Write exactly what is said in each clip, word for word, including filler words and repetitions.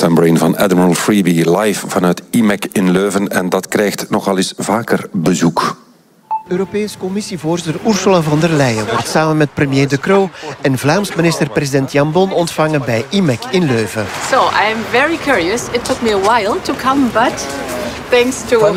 Time Brain van Admiral Freebie live vanuit I M E C in Leuven. En dat krijgt nogal eens vaker bezoek. Europese Commissievoorzitter Ursula von der Leyen wordt samen met premier De Croo en Vlaams minister-president Jan Bon ontvangen bij I M E C in Leuven. So I am very curious. It took me a while to come, but thanks to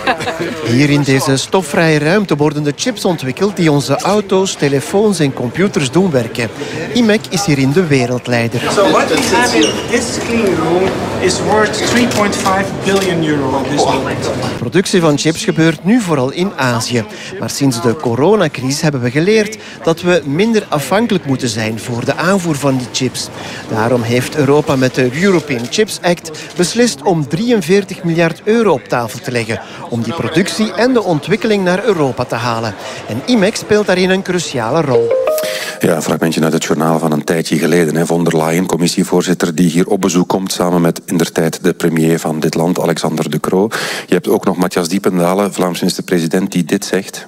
Hier in deze stofvrije ruimte worden de chips ontwikkeld die onze auto's, telefoons en computers doen werken. I M E C is hierin de wereldleider. So what we have in this clean room is worth three point five billion euro at this moment. De productie van chips gebeurt nu vooral in Azië. Maar sinds de coronacrisis hebben we geleerd dat we minder afhankelijk moeten zijn voor de aanvoer van die chips. Daarom heeft Europa met de European Chips Act beslist om drieënveertig miljard euro op tafel te leggen om die productie en de ontwikkeling naar Europa te halen. En I M E C speelt daarin een cruciale rol. Ja, een fragmentje uit het journaal van een tijdje geleden. Hè. Von der Leyen, commissievoorzitter, die hier op bezoek komt samen met indertijd de premier van dit land, Alexander De Croo. Je hebt ook nog Matthias Diependalen, Vlaams minister-president, die dit zegt.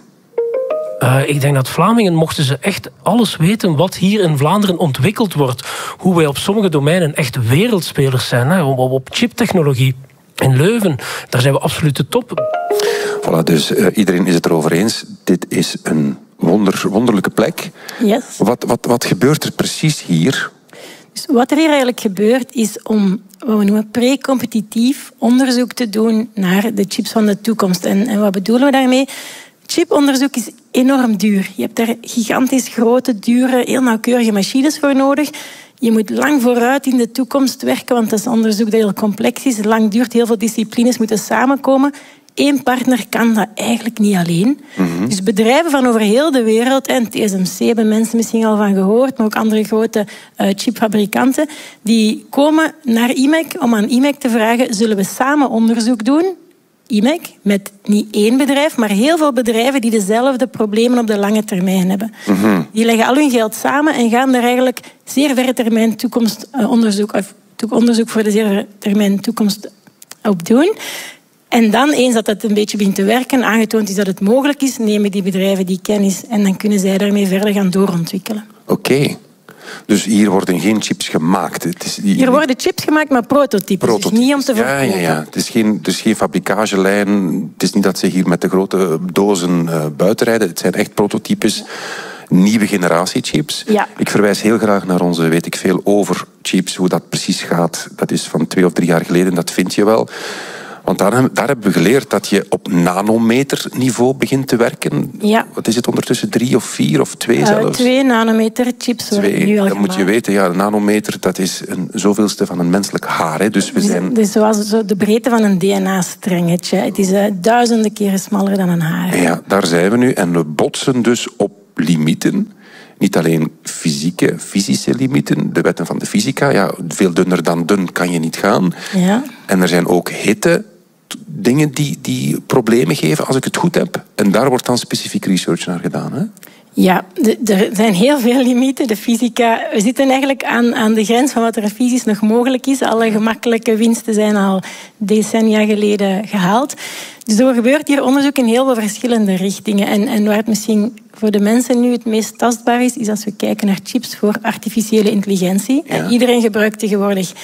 Uh, ik denk dat Vlamingen, mochten ze echt alles weten wat hier in Vlaanderen ontwikkeld wordt, hoe wij op sommige domeinen echt wereldspelers zijn, hè, op, op chiptechnologie. In Leuven, daar zijn we absoluut de top. Voilà, dus uh, iedereen is het erover eens. Dit is een wonder, wonderlijke plek. Yes. Wat, wat, wat gebeurt er precies hier? Dus wat er hier eigenlijk gebeurt, is om wat we noemen pre-competitief onderzoek te doen naar de chips van de toekomst. En, en wat bedoelen we daarmee? Chiponderzoek is enorm duur. Je hebt daar gigantisch grote, dure, heel nauwkeurige machines voor nodig. Je moet lang vooruit in de toekomst werken, want dat is onderzoek dat heel complex is. Lang duurt, heel veel disciplines moeten samenkomen. Eén partner kan dat eigenlijk niet alleen. Mm-hmm. Dus bedrijven van over heel de wereld, en T S M C hebben mensen misschien al van gehoord, maar ook andere grote uh, chipfabrikanten, die komen naar I M E C om aan I M E C te vragen, zullen we samen onderzoek doen? I M E C, met niet één bedrijf, maar heel veel bedrijven die dezelfde problemen op de lange termijn hebben. Mm-hmm. Die leggen al hun geld samen en gaan er eigenlijk zeer verre termijn toekomstonderzoek, of onderzoek voor de zeer verre termijn toekomst op doen. En dan, eens dat het een beetje begint te werken, aangetoond is dat het mogelijk is, nemen die bedrijven die kennis en dan kunnen zij daarmee verder gaan doorontwikkelen. Oké. Okay. Dus hier worden geen chips gemaakt. Het is die... Hier worden chips gemaakt, maar prototypes. prototypes. Dus niet om te verkopen. Ja, ja, ja. Het is geen, het is geen fabrikagelijn. Het is niet dat ze hier met de grote dozen uh, buiten rijden. Het zijn echt prototypes. Nieuwe generatie chips. Ja. Ik verwijs heel graag naar onze weet ik veel over chips. Hoe dat precies gaat. Dat is van twee of drie jaar geleden. Dat vind je wel. Want daar, daar hebben we geleerd dat je op nanometerniveau begint te werken. Ja. Wat is het ondertussen? Drie of vier of twee uh, zelfs? Twee nanometer chips worden twee, nu al dan gemaakt. moet je weten, ja, een nanometer, dat is een zoveelste van een menselijk haar. Hè. Dus we zijn... Dus zoals de breedte van een D N A-strengetje. Het is uh, duizenden keren smaller dan een haar. Ja, daar zijn we nu. En we botsen dus op limieten. Niet alleen fysieke, fysische limieten, de wetten van de fysica. Ja, veel dunner dan dun kan je niet gaan. Ja. En er zijn ook hitte dingen die, die problemen geven, als ik het goed heb. En daar wordt dan specifiek research naar gedaan, hè? Ja, de, er zijn heel veel limieten. De fysica, we zitten eigenlijk aan, aan de grens van wat er fysisch nog mogelijk is. Alle gemakkelijke winsten zijn al decennia geleden gehaald. Dus er gebeurt hier onderzoek in heel veel verschillende richtingen. En, en waar het misschien voor de mensen nu het meest tastbaar is, is als we kijken naar chips voor artificiële intelligentie. Ja. En iedereen gebruikt tegenwoordig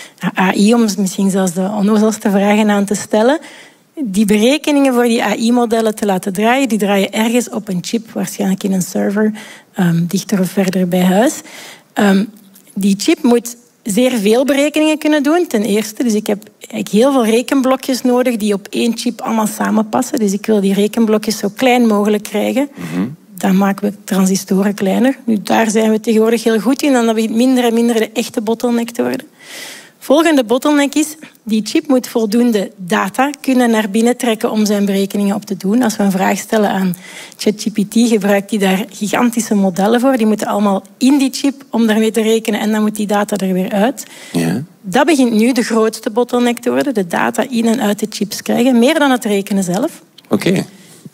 A I om misschien zelfs de onnozelste vragen aan te stellen. Die berekeningen voor die A I-modellen te laten draaien, die draaien ergens op een chip, waarschijnlijk in een server, um, dichter of verder bij huis. Um, die chip moet zeer veel berekeningen kunnen doen, ten eerste. Dus ik heb eigenlijk heel veel rekenblokjes nodig die op één chip allemaal samenpassen. Dus ik wil die rekenblokjes zo klein mogelijk krijgen. Mm-hmm. Dan maken we transistoren kleiner. Nu, daar zijn we tegenwoordig heel goed in. En dan begint minder en minder de echte bottleneck te worden. Volgende bottleneck is, die chip moet voldoende data kunnen naar binnen trekken om zijn berekeningen op te doen. Als we een vraag stellen aan ChatGPT, gebruikt hij daar gigantische modellen voor. Die moeten allemaal in die chip om daarmee te rekenen en dan moet die data er weer uit. Ja. Dat begint nu de grootste bottleneck te worden, de data in en uit de chips krijgen, meer dan het rekenen zelf. Oké. Okay.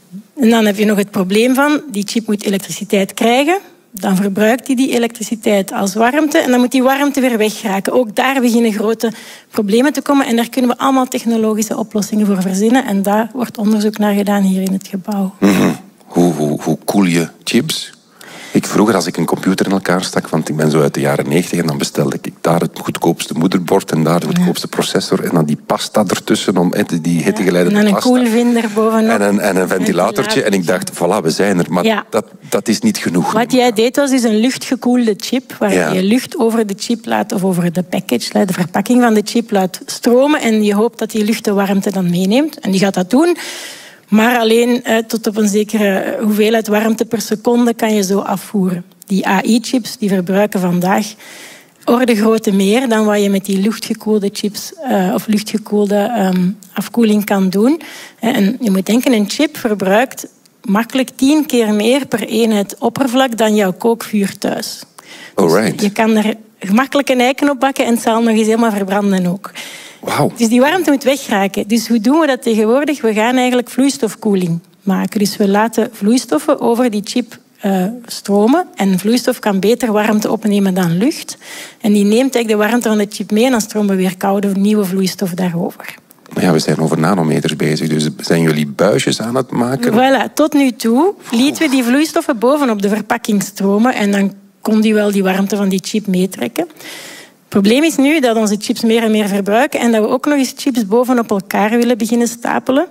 En dan heb je nog het probleem van, die chip moet elektriciteit krijgen. Dan verbruikt hij die elektriciteit als warmte en dan moet die warmte weer weggeraken. Ook daar beginnen grote problemen te komen en daar kunnen we allemaal technologische oplossingen voor verzinnen. En daar wordt onderzoek naar gedaan hier in het gebouw. Mm-hmm. Hoe, hoe, hoe koel je chips? Ik vroeger, als ik een computer in elkaar stak, want ik ben zo uit de jaren negentig, en dan bestelde ik daar het goedkoopste moederbord en daar de goedkoopste ja. processor en dan die pasta ertussen, om die hittegeleide ja. En dan pasta. een koelvinder bovenop. En een, en een ventilatortje. En ik dacht, voilà, we zijn er. Maar ja. dat, dat is niet genoeg. Wat jij deed was dus een luchtgekoelde chip, waar ja. je lucht over de chip laat, of over de package, de verpakking van de chip laat stromen. En je hoopt dat die lucht de warmte dan meeneemt. En die gaat dat doen. Maar alleen eh, tot op een zekere hoeveelheid warmte per seconde kan je zo afvoeren. Die A I-chips die verbruiken vandaag orde grootte meer dan wat je met die luchtgekoelde chips uh, of luchtgekoelde um, afkoeling kan doen. En je moet denken, een chip verbruikt makkelijk tien keer meer per eenheid oppervlak dan jouw kookvuur thuis. Alright. Dus je kan er gemakkelijk een eiken op bakken en het zal nog eens helemaal verbranden ook. Wow. Dus die warmte moet wegraken. Dus hoe doen we dat tegenwoordig? We gaan eigenlijk vloeistofkoeling maken. Dus we laten vloeistoffen over die chip uh, stromen. En vloeistof kan beter warmte opnemen dan lucht. En die neemt eigenlijk de warmte van de chip mee en dan stromen we weer koude, nieuwe vloeistof daarover. Ja, we zijn over nanometers bezig, dus zijn jullie buisjes aan het maken? Voilà, tot nu toe lieten we die vloeistoffen bovenop de verpakking stromen en dan kon die wel die warmte van die chip meetrekken. Het probleem is nu dat onze chips meer en meer verbruiken en dat we ook nog eens chips bovenop elkaar willen beginnen stapelen.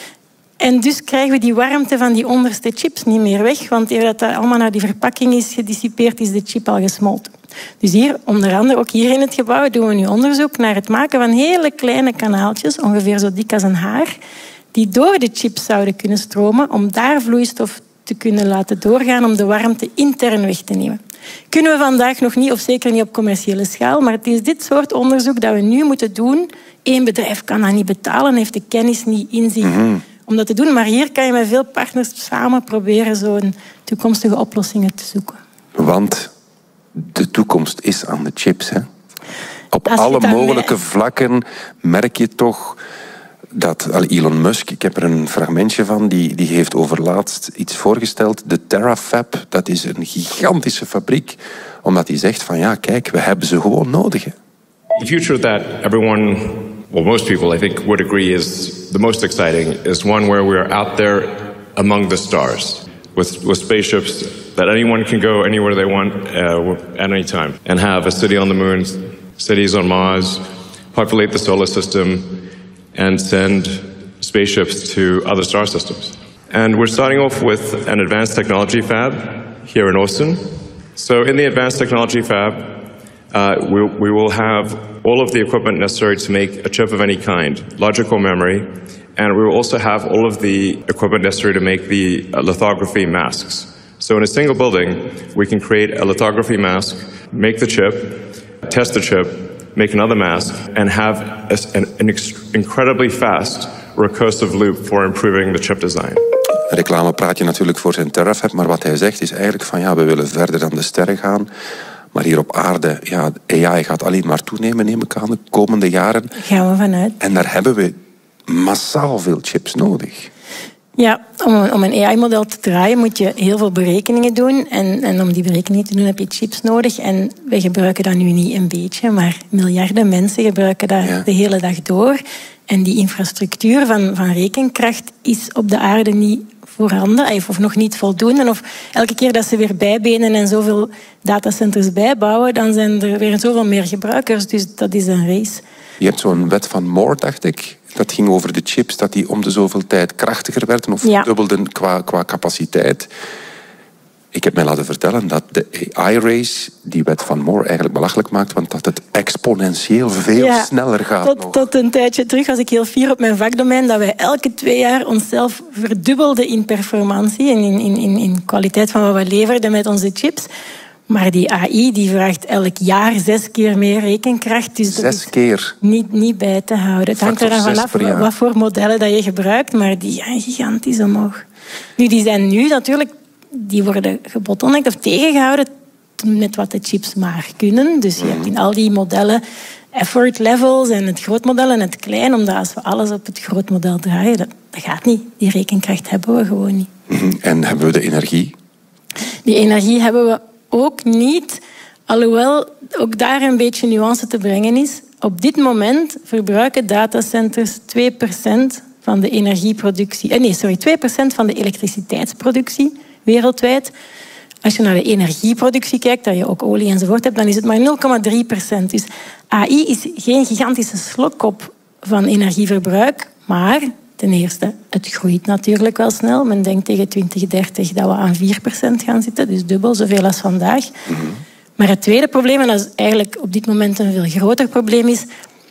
En dus krijgen we die warmte van die onderste chips niet meer weg, want eer dat, dat allemaal naar die verpakking is gedissipeerd, is de chip al gesmolten. Dus hier, onder andere ook hier in het gebouw, doen we nu onderzoek naar het maken van hele kleine kanaaltjes, ongeveer zo dik als een haar, die door de chips zouden kunnen stromen om daar vloeistof te kunnen laten doorgaan om de warmte intern weg te nemen. Kunnen we vandaag nog niet, of zeker niet op commerciële schaal, maar het is dit soort onderzoek dat we nu moeten doen. Eén bedrijf kan dat niet betalen, heeft de kennis niet in zich mm-hmm. om dat te doen. Maar hier kan je met veel partners samen proberen zo'n toekomstige oplossingen te zoeken. Want de toekomst is aan de chips, hè? Op alle mogelijke bij... vlakken merk je toch dat Elon Musk, ik heb er een fragmentje van, die, die heeft overlaatst iets voorgesteld. De Terafab, dat is een gigantische fabriek. Omdat hij zegt van ja, kijk, we hebben ze gewoon nodig. Hè. The future that everyone, well most people I think would agree is the most exciting is one where we are out there among the stars. With, with spaceships that anyone can go anywhere they want uh, at any time. And have a city on the moon, cities on Mars, populate the solar system, and send spaceships to other star systems. And we're starting off with an advanced technology fab here in Austin. So in the advanced technology fab, uh, we, we will have all of the equipment necessary to make a chip of any kind, logical memory, and we will also have all of the equipment necessary to make the uh, lithography masks. So in a single building, we can create a lithography mask, make the chip, test the chip, make another mask, and have a, an, an incredibly fast recursive loop for improving the chip design. Reclame praat je natuurlijk voor zijn Terafab, maar wat hij zegt is eigenlijk van ja, we willen verder dan de sterren gaan. Maar hier op aarde, ja, A I gaat alleen maar toenemen, neem ik aan, de komende jaren. Gaan we vanuit. En daar hebben we massaal veel chips nodig. Ja, om, om een A I-model te draaien moet je heel veel berekeningen doen. En, en om die berekeningen te doen heb je chips nodig. En wij gebruiken dat nu niet een beetje, maar miljarden mensen gebruiken dat ja. de hele dag door. En die infrastructuur van, van rekenkracht is op de aarde niet voorhanden, of nog niet voldoende. Of elke keer dat ze weer bijbenen en zoveel datacenters bijbouwen, dan zijn er weer zoveel meer gebruikers. Dus dat is een race. Je hebt zo'n wet van Moore, dacht ik. Dat ging over de chips, dat die om de zoveel tijd krachtiger werden of ja. dubbelden qua, qua capaciteit. Ik heb mij laten vertellen dat de A I-race die wet van Moore eigenlijk belachelijk maakt, want dat het exponentieel veel ja, sneller gaat. Tot, nog. tot een tijdje terug was ik heel fier op mijn vakdomein dat wij elke twee jaar onszelf verdubbelden in performantie en in, in, in, in kwaliteit van wat we leverden met onze chips. Maar die A I die vraagt elk jaar zes keer meer rekenkracht. Dus dat zes keer? Niet, niet bij te houden. Het hangt eraan vanaf wat voor modellen dat je gebruikt, maar die gaan gigantisch omhoog. Nu, die zijn nu natuurlijk, die worden gebottlenecked of tegengehouden met wat de chips maar kunnen. Dus je hebt in al die modellen effort levels en het grootmodel en het klein, omdat als we alles op het grootmodel draaien, dat, dat gaat niet. Die rekenkracht hebben we gewoon niet. En hebben we de energie? Die energie hebben we ook niet, alhoewel ook daar een beetje nuance te brengen is. Op dit moment verbruiken datacenters twee procent van de energieproductie. Eh nee, sorry, twee procent van de elektriciteitsproductie wereldwijd. Als je naar de energieproductie kijkt, dat je ook olie enzovoort hebt, dan is het maar nul komma drie procent. Dus A I is geen gigantische slokkop van energieverbruik, maar ten eerste, het groeit natuurlijk wel snel. Men denkt tegen twintig dertig dat we aan vier procent gaan zitten, dus dubbel zoveel als vandaag. Mm-hmm. Maar het tweede probleem, en dat is eigenlijk op dit moment een veel groter probleem, is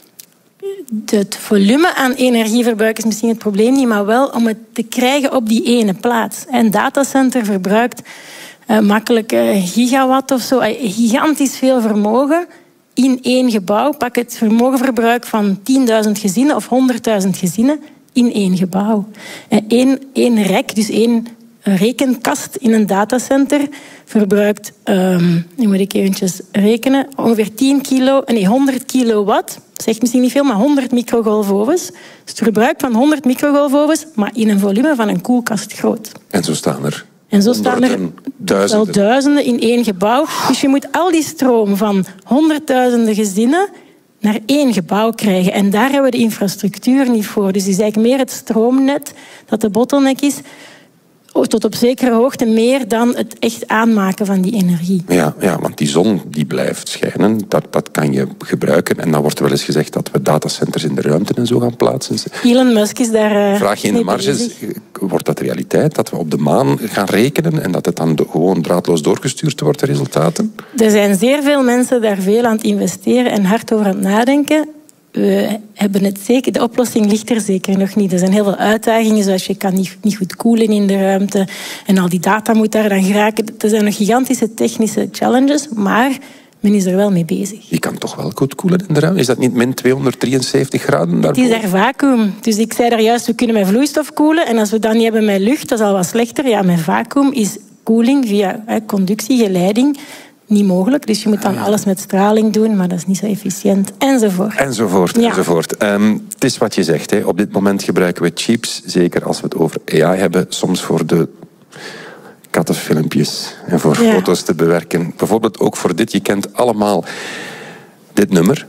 het volume aan energieverbruik is misschien het probleem niet, maar wel om het te krijgen op die ene plaats. Een datacenter verbruikt uh, makkelijk uh, gigawatt of zo, uh, gigantisch veel vermogen in één gebouw. Pak het vermogenverbruik van tienduizend gezinnen of honderdduizend gezinnen in één gebouw. Eén, één rek, dus één rekenkast in een datacenter verbruikt, um, nu moet ik eventjes rekenen, ongeveer tien kilo, nee, honderd kilowatt. Zegt misschien niet veel, maar honderd microgolfovens. Dus het verbruik van honderd microgolfovens, maar in een volume van een koelkast groot. En zo staan er En zo staan er duizenden. wel duizenden in één gebouw. Dus je moet al die stroom van honderdduizenden gezinnen naar één gebouw krijgen. En daar hebben we de infrastructuur niet voor. Dus het is eigenlijk meer het stroomnet dat de bottleneck is, tot op zekere hoogte meer dan het echt aanmaken van die energie. Ja, ja, want die zon die blijft schijnen, dat, dat kan je gebruiken. En dan wordt wel eens gezegd dat we datacenters in de ruimte en zo gaan plaatsen. Elon Musk is daar uh, Vraag je in de marges, wordt dat realiteit? Dat we op de maan gaan rekenen en dat het dan do- gewoon draadloos doorgestuurd wordt, de resultaten? Er zijn zeer veel mensen daar veel aan het investeren en hard over aan het nadenken. We hebben het zeker, de oplossing ligt er zeker nog niet. Er zijn heel veel uitdagingen, zoals je kan niet, niet goed koelen in de ruimte en al die data moet daar dan geraken. Er zijn nog gigantische technische challenges, maar men is er wel mee bezig. Je kan toch wel goed koelen in de ruimte? Is dat niet min tweehonderddrieënzeventig graden daarvoor? Het is daar vacuüm. Dus ik zei daar juist, we kunnen met vloeistof koelen en als we dat niet hebben met lucht, dat is al wat slechter. Ja, met vacuüm is koeling via hè, conductie, geleiding niet mogelijk. Dus je moet dan alles met straling doen, maar dat is niet zo efficiënt. Enzovoort. Enzovoort, ja. enzovoort. Um, het is wat je zegt. Hè. Op dit moment gebruiken we chips, zeker als we het over A I hebben, soms voor de kattenfilmpjes en voor ja. foto's te bewerken. Bijvoorbeeld ook voor dit. Je kent allemaal dit nummer.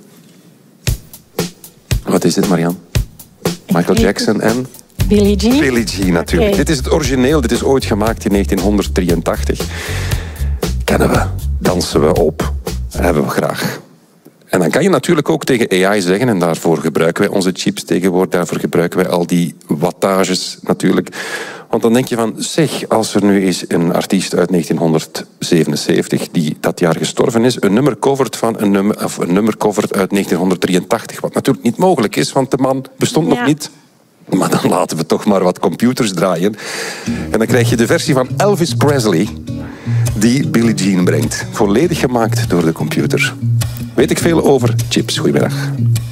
Wat is dit, Marianne? Michael Jackson en... Billie Jean. Billie Jean, natuurlijk. Okay. Dit is het origineel. Dit is ooit gemaakt in negentien drieëntachtig. Kennen we, dansen we op, hebben we graag. En dan kan je natuurlijk ook tegen A I zeggen, en daarvoor gebruiken wij onze chips tegenwoordig, daarvoor gebruiken wij al die wattages natuurlijk. Want dan denk je van, zeg, als er nu eens een artiest uit negentien zevenenzeventig, die dat jaar gestorven is, een nummer covert van een nummer, of een nummer covert uit negentien drieëntachtig, wat natuurlijk niet mogelijk is, want de man bestond ja. nog niet. Maar dan laten we toch maar wat computers draaien. En dan krijg je de versie van Elvis Presley, die Billie Jean brengt. Volledig gemaakt door de computer. Weet ik veel over chips. Goedemiddag.